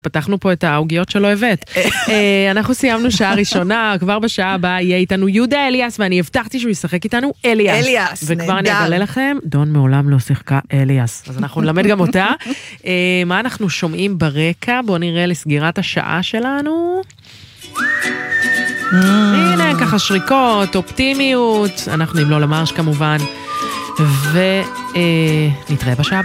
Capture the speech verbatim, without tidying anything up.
פתחנו פה את העוגיות שלא הבאת. אנחנו סיימנו שעה ראשונה, כבר בשעה הבאה יהיה איתנו יהודה אליאס, ואני הבטחתי שהוא ישחק איתנו אליאס. אליאס, נהדר. וכבר אני אגלה לכם, דון מעולם לא שיחקה אליאס. אז אנחנו נלמד גם אותה. מה אנחנו שומעים ברקע? בואו נראה לסגירת השעה שלנו. הנה, ככה שריקות, אופטימיות. אנחנו עם לא למרש כמובן. ונתראה בשעה.